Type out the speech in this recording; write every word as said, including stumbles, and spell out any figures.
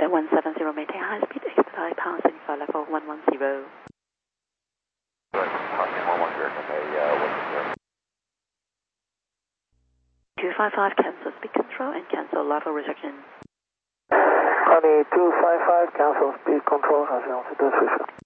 United one seven zero, maintain high speed, expedite passing for level one one zero. two five five, cancel speed control and cancel level restriction. Honey two five five, cancel speed control, I see altitude switch.